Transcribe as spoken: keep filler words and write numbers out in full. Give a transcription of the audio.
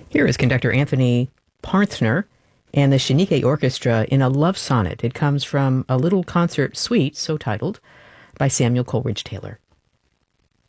Here is conductor Anthony Parthner and the Shanike Orchestra in a love sonnet. It comes from a little concert suite, so titled, by Samuel Coleridge Taylor.